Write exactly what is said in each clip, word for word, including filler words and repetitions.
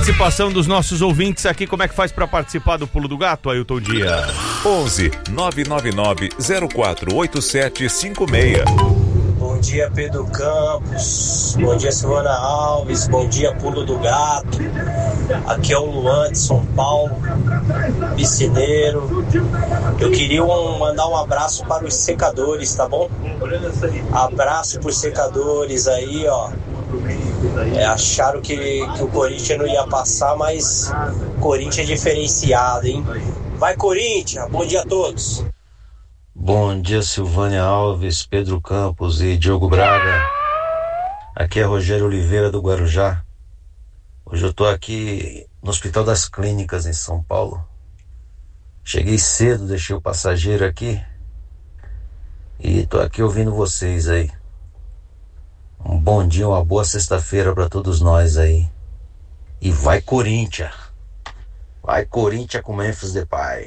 Participação dos nossos ouvintes aqui, como é que faz para participar do Pulo do Gato, Ailton Dia? onze nove nove nove zero quatro oito sete cinco seis. Bom dia, Pedro Campos. Bom dia, Silvana Alves. Bom dia, Pulo do Gato. Aqui é o Luan de São Paulo, piscineiro. Eu queria um, mandar um abraço para os secadores, tá bom? Abraço para os secadores aí, ó. É, acharam que, que o Corinthians não ia passar, mas o Corinthians é diferenciado, hein? Vai, Corinthians! Bom dia a todos! Bom dia, Silvânia Alves, Pedro Campos e Diogo Braga. Aqui é Rogério Oliveira do Guarujá. Hoje eu estou aqui no Hospital das Clínicas em São Paulo. Cheguei cedo, deixei o passageiro aqui e estou aqui ouvindo vocês aí. Um bom dia, uma boa sexta-feira para todos nós aí. E vai Corinthians! Vai Corinthians com Memphis Depay!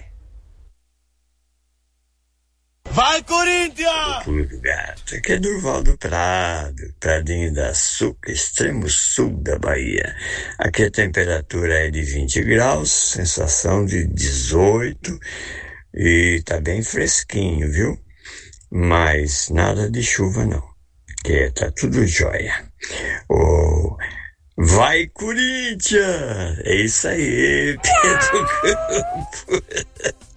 Vai, Corinthians! Pulo do Gato, aqui é Durvaldo Prado, Pradinho da Açúcar, extremo sul da Bahia. Aqui a temperatura é de vinte graus, sensação de dezoito e tá bem fresquinho, viu? Mas nada de chuva não, que tá tudo jóia. Oh, vai, Corinthians! É isso aí, Pedro Campos!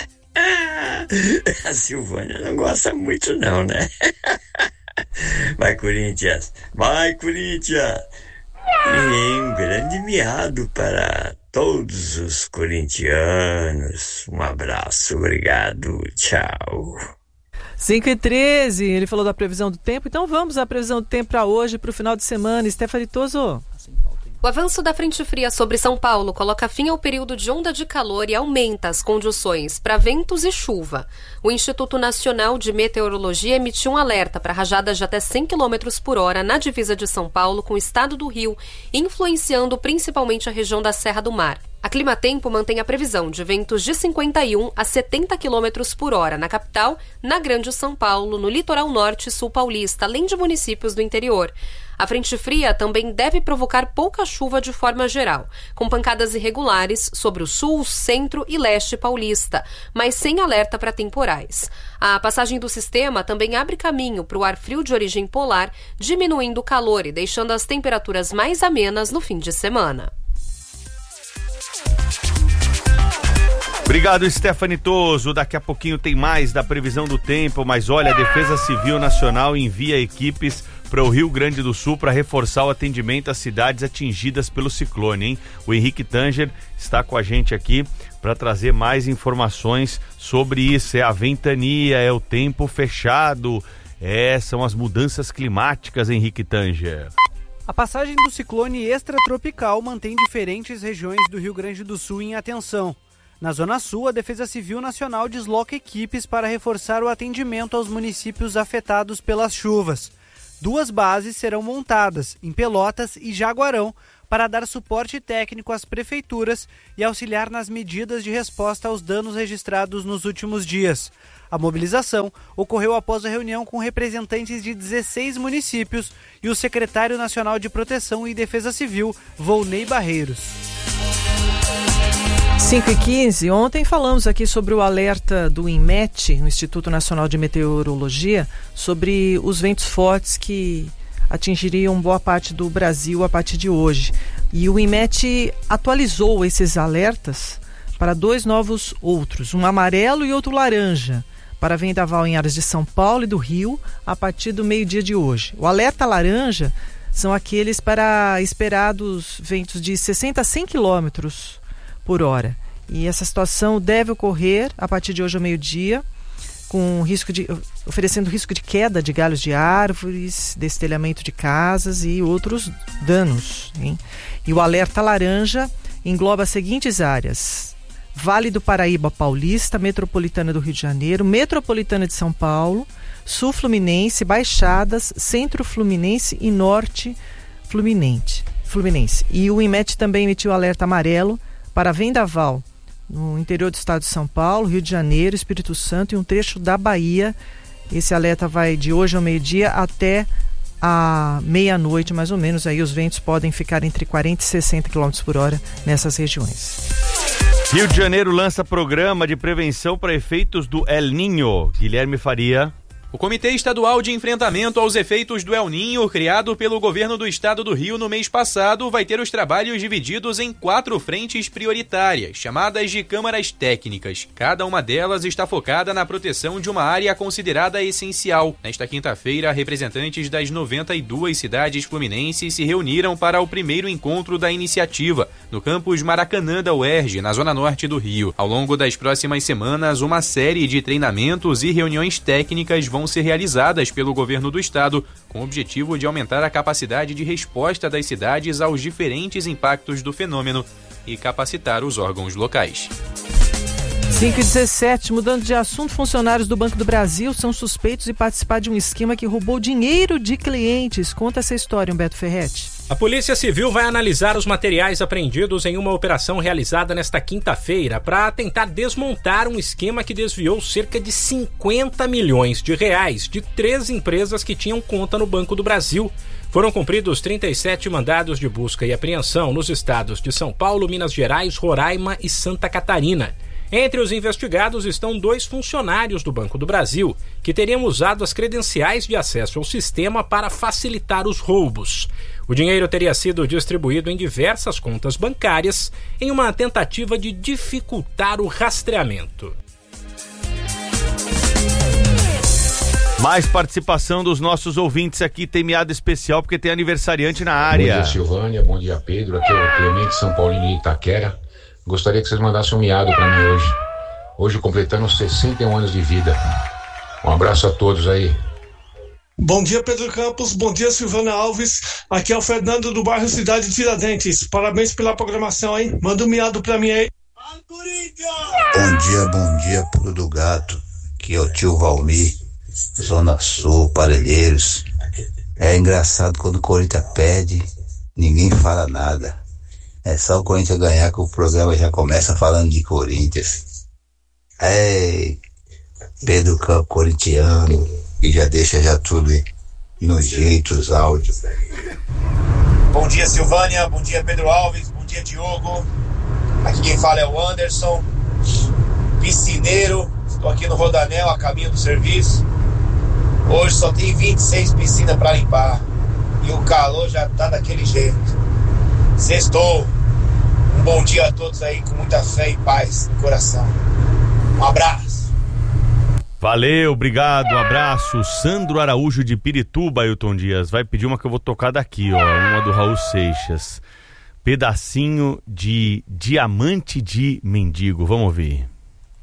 A Silvânia não gosta muito não, né? Vai, Corinthians! Vai, Corinthians! E um grande miado para todos os corintianos. Um abraço, obrigado, tchau. cinco e treze, ele falou da previsão do tempo, então vamos à previsão do tempo para hoje, para o final de semana. Stephanie Toso. O avanço da frente fria sobre São Paulo coloca fim ao período de onda de calor e aumenta as condições para ventos e chuva. O Instituto Nacional de Meteorologia emitiu um alerta para rajadas de até cem quilômetros por hora na divisa de São Paulo com o estado do Rio, influenciando principalmente a região da Serra do Mar. A Climatempo mantém a previsão de ventos de cinquenta e um a setenta quilômetros por hora na capital, na Grande São Paulo, no litoral norte e sul paulista, além de municípios do interior. A frente fria também deve provocar pouca chuva de forma geral, com pancadas irregulares sobre o sul, centro e leste paulista, mas sem alerta para temporais. A passagem do sistema também abre caminho para o ar frio de origem polar, diminuindo o calor e deixando as temperaturas mais amenas no fim de semana. Obrigado, Stephanie Toso. Daqui a pouquinho tem mais da previsão do tempo, mas olha, a Defesa Civil Nacional envia equipes para o Rio Grande do Sul para reforçar o atendimento às cidades atingidas pelo ciclone, hein? O Henrique Tanger está com a gente aqui para trazer mais informações sobre isso. É a ventania, é o tempo fechado, é, são as mudanças climáticas, Henrique Tanger. A passagem do ciclone extratropical mantém diferentes regiões do Rio Grande do Sul em atenção. Na Zona Sul, a Defesa Civil Nacional desloca equipes para reforçar o atendimento aos municípios afetados pelas chuvas. Duas bases serão montadas, em Pelotas e Jaguarão, para dar suporte técnico às prefeituras e auxiliar nas medidas de resposta aos danos registrados nos últimos dias. A mobilização ocorreu após a reunião com representantes de dezesseis municípios e o secretário nacional de Proteção e Defesa Civil, Volney Barreiros. cinco e quinze, ontem falamos aqui sobre o alerta do INMET, o Instituto Nacional de Meteorologia, sobre os ventos fortes que atingiriam boa parte do Brasil a partir de hoje. E o INMET atualizou esses alertas para dois novos outros, um amarelo e outro laranja, para vendaval em áreas de São Paulo e do Rio a partir do meio-dia de hoje. O alerta laranja são aqueles para esperados ventos de sessenta a cem quilômetros por hora. E essa situação deve ocorrer a partir de hoje ao meio-dia, com risco de, oferecendo risco de queda de galhos de árvores, destelhamento de casas e outros danos, hein? E o alerta laranja engloba as seguintes áreas: Vale do Paraíba Paulista, Metropolitana do Rio de Janeiro, Metropolitana de São Paulo, Sul Fluminense, Baixadas, Centro Fluminense e Norte Fluminense. Fluminense. E o INMET também emitiu alerta amarelo para vendaval no interior do estado de São Paulo, Rio de Janeiro, Espírito Santo e um trecho da Bahia. Esse alerta vai de hoje ao meio-dia até à meia-noite, mais ou menos. Aí os ventos podem ficar entre quarenta e sessenta quilômetros por hora nessas regiões. Rio de Janeiro lança programa de prevenção para efeitos do El Niño. Guilherme Faria. O Comitê Estadual de Enfrentamento aos Efeitos do El Niño, criado pelo governo do estado do Rio no mês passado, vai ter os trabalhos divididos em quatro frentes prioritárias, chamadas de câmaras técnicas. Cada uma delas está focada na proteção de uma área considerada essencial. Nesta quinta-feira, representantes das noventa e duas cidades fluminenses se reuniram para o primeiro encontro da iniciativa, no campus Maracanã da U E R J, na zona norte do Rio. Ao longo das próximas semanas, uma série de treinamentos e reuniões técnicas vão vão ser realizadas pelo governo do estado, com o objetivo de aumentar a capacidade de resposta das cidades aos diferentes impactos do fenômeno e capacitar os órgãos locais. cinco e dezessete, mudando de assunto, funcionários do Banco do Brasil são suspeitos de participar de um esquema que roubou dinheiro de clientes. Conta essa história, Humberto Ferretti. A Polícia Civil vai analisar os materiais apreendidos em uma operação realizada nesta quinta-feira para tentar desmontar um esquema que desviou cerca de cinquenta milhões de reais de três empresas que tinham conta no Banco do Brasil. Foram cumpridos trinta e sete mandados de busca e apreensão nos estados de São Paulo, Minas Gerais, Roraima e Santa Catarina. Entre os investigados estão dois funcionários do Banco do Brasil, que teriam usado as credenciais de acesso ao sistema para facilitar os roubos. O dinheiro teria sido distribuído em diversas contas bancárias em uma tentativa de dificultar o rastreamento. Mais participação dos nossos ouvintes aqui, tem meada especial porque tem aniversariante na área. Bom dia, Silvânia, bom dia, Pedro, aqui é o Clemente São Paulino de Itaquera. Gostaria que vocês mandassem um miado para mim hoje. Hoje completando sessenta e um anos de vida. Um abraço a todos aí. Bom dia, Pedro Campos. Bom dia, Silvana Alves. Aqui é o Fernando do bairro Cidade Tiradentes. Parabéns pela programação, hein? Manda um miado pra mim aí. Bom dia, bom dia, Pulo do Gato. Aqui é o tio Valmir, Zona Sul, Parelheiros. É engraçado quando o Corinthians perde, ninguém fala nada. É só o Corinthians ganhar que o programa já começa falando de Corinthians. É, Pedro Campos, corintiano, e já deixa já tudo no jeito, os áudios. Bom dia, Silvânia, bom dia, Pedro Alves, bom dia, Diogo. Aqui quem fala é o Anderson, piscineiro. Estou aqui no Rodanel, a caminho do serviço. Hoje só tem vinte e seis piscinas para limpar e o calor já tá daquele jeito. Sextou. Um bom dia a todos aí, com muita fé e paz no coração. Um abraço. Valeu, obrigado, um abraço. Sandro Araújo de Pirituba, Ailton Dias. Vai pedir uma que eu vou tocar daqui, ó. Uma do Raul Seixas. Pedacinho de Diamante de Mendigo. Vamos ouvir.